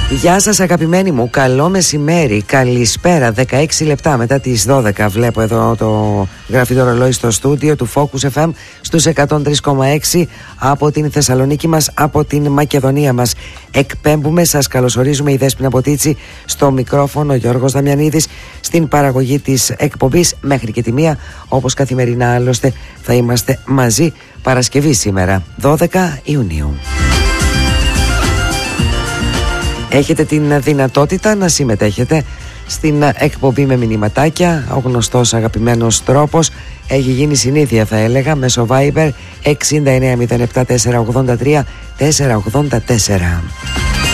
Γεια σας αγαπημένοι μου, καλό μεσημέρι, καλησπέρα. 16 λεπτά μετά τις 12 βλέπω εδώ το γράφει το ρολόι στο στούντιο του Focus FM στους 103,6 από την Θεσσαλονίκη μας, από την Μακεδονία μας. Εκπέμπουμε, σας καλωσορίζουμε, η Δέσποινα Ποτίτσι στο μικρόφωνο, ο Γιώργος Δαμιανίδης στην παραγωγή της εκπομπής μέχρι και τη 1, όπως καθημερινά άλλωστε θα είμαστε μαζί. Παρασκευή σήμερα, 12 Ιουνίου. Έχετε την δυνατότητα να συμμετέχετε στην εκπομπή με μηνυματάκια. Ο γνωστός αγαπημένος τρόπος έχει γίνει συνήθεια, θα έλεγα, μέσω Viber 6907 483 484.